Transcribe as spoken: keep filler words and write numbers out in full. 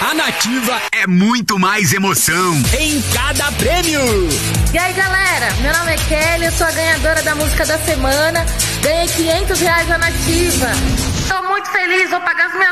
A Nativa é muito mais emoção em cada prêmio. E aí, galera, meu nome é Kelly, eu sou a ganhadora da música da semana. Ganhei quinhentos reais na Nativa. Tô muito feliz, vou pagar as minhas